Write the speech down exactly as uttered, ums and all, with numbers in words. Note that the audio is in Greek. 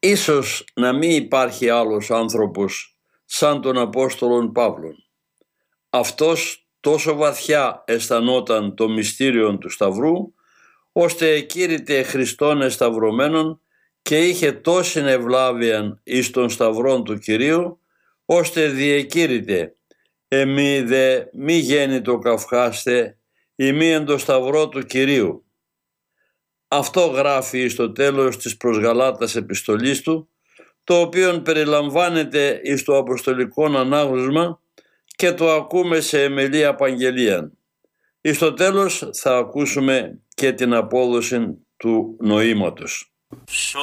Ίσως να μην υπάρχει άλλος άνθρωπος σαν τον Απόστολον Παύλον. Αυτός τόσο βαθιά αισθανόταν το μυστήριο του Σταυρού, ώστε εκήρυτε Χριστόν εσταυρωμένον και είχε τόση ευλάβεια εις τον Σταυρόν του Κυρίου, ώστε διεκήρυτε «Εμεί δε μη γέννητο καυχάστε, ημί εν το Σταυρό του Κυρίου». Αυτό γράφει στο τέλος της προς Γαλάτας επιστολής του, το οποίο περιλαμβάνεται εις το αποστολικό ανάγνωσμα και το ακούμε σε εμελή απαγγελία. Εις το τέλος θα ακούσουμε και την απόδοση του νοήματος.